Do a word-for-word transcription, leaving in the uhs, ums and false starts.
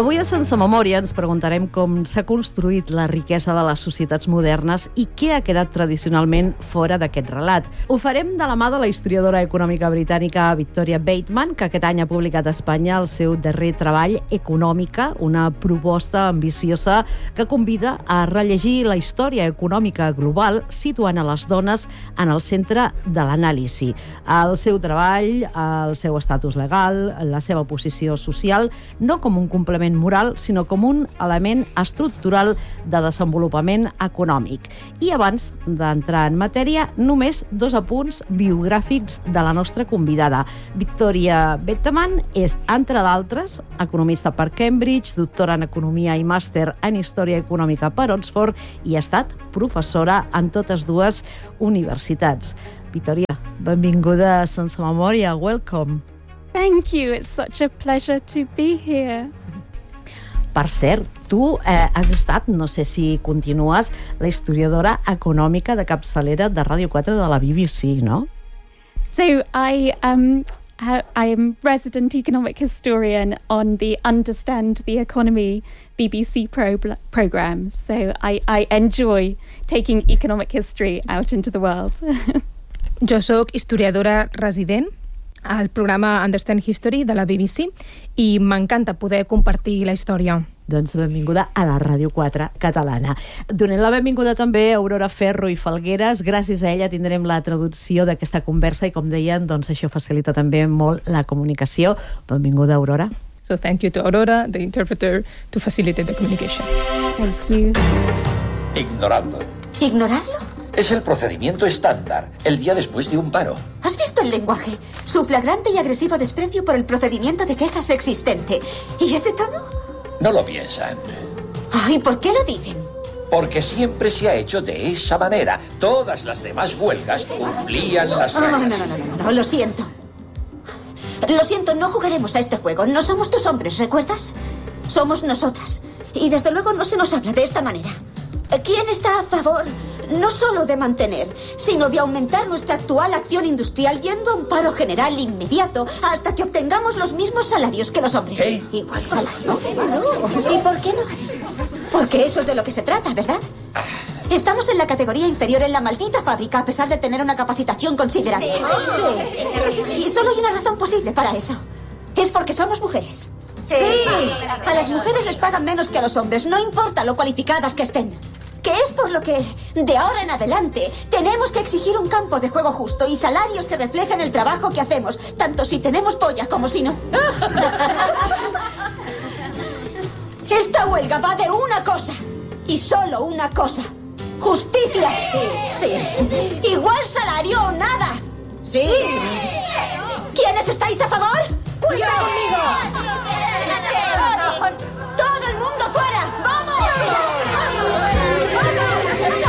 Avui a Sense Memòria ens preguntarem com s'ha construït la riquesa de les societats modernes i què ha quedat tradicionalment fora d'aquest relat. Ho farem de la mà de la historiadora econòmica britànica Victoria Bateman, que aquest any ha publicat a Espanya el seu darrer treball, Econòmica, una proposta ambiciosa que convida a rellegir la història econòmica global situant a les dones en el centre de l'anàlisi. El seu treball, el seu estatus legal, la seva posició social, no com un complement moral, sinó com un element estructural de desenvolupament econòmic. I abans d'entrar en matèria, només dos apunts biogràfics de la nostra convidada. Victoria Bateman és, entre d'altres, economista per Cambridge, doctora en Economia i màster en Història Econòmica per Oxford i ha estat professora en totes dues universitats. Victoria, benvinguda a Sense Memòria. Welcome. Thank you. It's such a pleasure to be here. Per cert, tu eh, has estat, no sé si continues, la historiadora econòmica de capçalera de Ràdio quatre de la B B C, no? So I um uh, I am resident economic historian on the Understand the Economy B B C pro- program. So I, I enjoy taking economic history out into the world. Jo sóc historiadora resident al programa Understand History de la B B C i m'encanta poder compartir la història. Doncs benvinguda a la Ràdio quatre catalana. Donem la benvinguda també a Aurora Ferro i Falgueres. Gràcies a ella tindrem la traducció d'aquesta conversa i, com deien, doncs això facilita també molt la comunicació. Benvinguda, Aurora. So thank you to Aurora, the interpreter, to facilitate the communication. Thank you. Ignorarlo. ¿Ignorarlo? Es el procedimiento estándar, el día después de un paro. ¿Has visto el lenguaje? Su flagrante y agresivo desprecio por el procedimiento de quejas existente. ¿Y ese tono? No lo piensan. Ay, ¿por qué lo dicen? Porque siempre se ha hecho de esa manera. Todas las demás huelgas cumplían las Oh, no, reglas. no, no, no, no, lo siento. Lo siento, no jugaremos a este juego. No somos tus hombres, ¿recuerdas? Somos nosotras. Y desde luego no se nos habla de esta manera. ¿Quién está a favor no solo de mantener, sino de aumentar nuestra actual acción industrial yendo a un paro general inmediato hasta que obtengamos los mismos salarios que los hombres? ¿Qué? ¿Igual salario? ¿Y por qué no? Porque eso es de lo que se trata, ¿verdad? Estamos en la categoría inferior en la maldita fábrica a pesar de tener una capacitación considerable. Y solo hay una razón posible para eso. Es porque somos mujeres. Sí. A las mujeres les pagan menos que a los hombres, no importa lo cualificadas que estén. Que es por lo que, de ahora en adelante, tenemos que exigir un campo de juego justo y salarios que reflejen el trabajo que hacemos, tanto si tenemos polla como si no. Esta huelga va de una cosa, y solo una cosa. Justicia. Sí, sí. Igual salario o nada. Sí. ¿Quiénes estáis a favor? ¡Cuidado!